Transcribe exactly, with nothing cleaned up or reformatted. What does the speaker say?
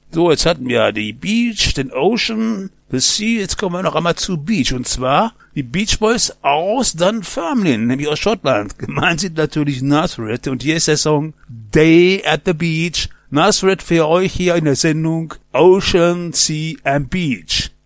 So, jetzt hatten wir die Beach, den Ocean, the Sea, jetzt kommen wir noch einmal zu Beach. Und zwar die Beach Boys aus Dunfermline, nämlich aus Schottland. Gemeint sind natürlich Nazareth. Und hier ist der Song Day at the Beach. Nazareth für euch hier in der Sendung Ocean, Sea and Beach.